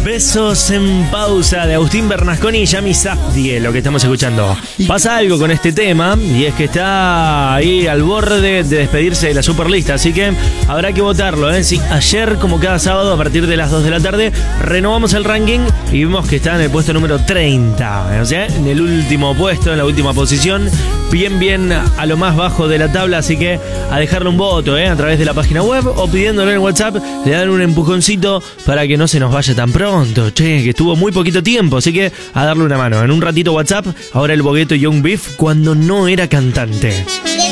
Besos en pausa de Agustín Bernasconi y Yami Safdie, lo que estamos escuchando. Pasa algo con este tema y es que está ahí al borde de despedirse de la Superlista, así que habrá que votarlo, ¿eh? Sí, ayer, como cada sábado, a partir de las 2 de la tarde, renovamos el ranking y vimos que está en el puesto número 30, o sea, en el último puesto, en la última posición, bien a lo más bajo de la tabla, así que a dejarle un voto, a través de la página web o pidiéndolo en WhatsApp, le dan un empujoncito para que no se nos vaya tan pronto, que estuvo muy poquito tiempo, así que a darle una mano. En un ratito WhatsApp, ahora el bogueto Young Beef cuando no era cantante.